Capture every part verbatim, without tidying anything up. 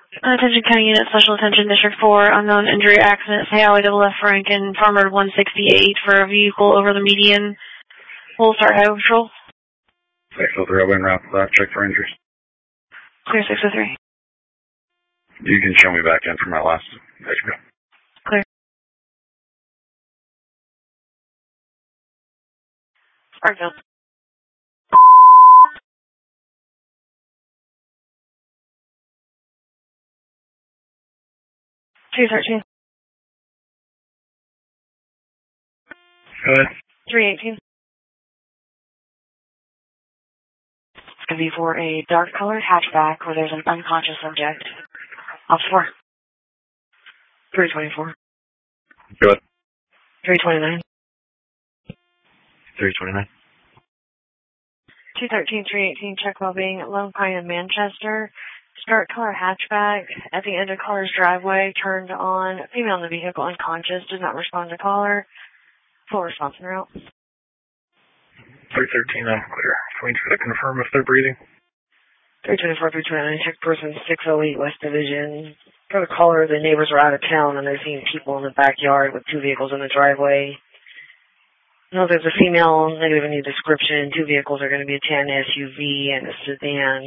Attention County Unit, Special Attention District four, unknown injury accident, say highway double F Franken, Farmer one sixty-eight for a vehicle over the median. We'll start highway patrol. six oh three, I'll win route left, check for injuries. Clear six oh three. You can show me back in from my last. There you go. Clear. Sparkville. two thirteen. Go ahead. three eighteen. It's going to be for a dark colored hatchback where there's an unconscious subject. Off four. three twenty-four. Go ahead. three twenty-nine. three twenty-nine. two thirteen, three eighteen, check well-being at Lone Pine in Manchester. Dark color hatchback at the end of caller's driveway, turned on. Female in the vehicle unconscious, did not respond to caller. Full response en route. three thirteen, I'm clear. Can we try to confirm if they're breathing? three twenty-four, three twenty-nine, check person six oh eight West Division. For the caller, the neighbors were out of town and they're seeing people in the backyard with two vehicles in the driveway. No, there's a female, negative any description. Two vehicles are going to be a tan S U V and a sedan.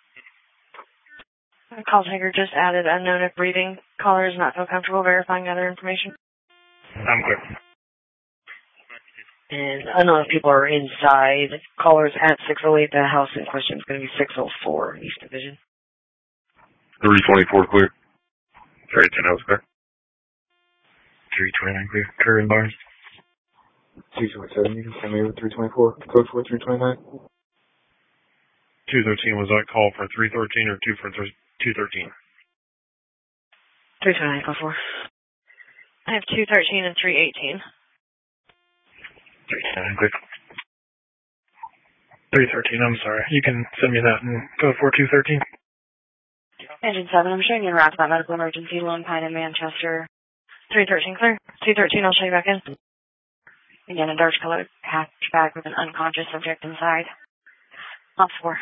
Call taker just added unknown if breathing. Caller does not feel comfortable verifying other information. I'm clear. And unknown if people are inside. Caller's at six oh eight. The house in question is going to be six oh four East Division. three twenty-four clear. three ten, I was clear. three twenty-nine clear. Kerr and Barnes. two twenty-seven, you can send me over three twenty-four. Code for three twenty-nine. two thirteen, was that call for three thirteen or two for two thirteen? three twenty-nine, call four. I have two thirteen and three eighteen. three ten, clear. three thirteen, I'm sorry. You can send me that and go for two thirteen. Engine seven, I'm showing you in route to that medical emergency, Lone Pine in Manchester. three thirteen, clear. two thirteen, I'll show you back in. Again, a dark colored hatchback with an unconscious subject inside. Off four.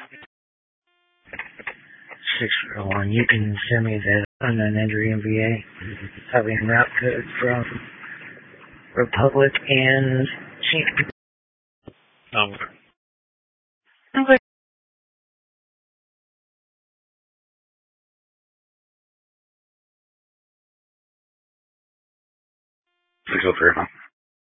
six oh one, you can send me the unknown injury M V A. Having route code from Republic and Chief. Um, clear. I'm clear. six oh three, huh?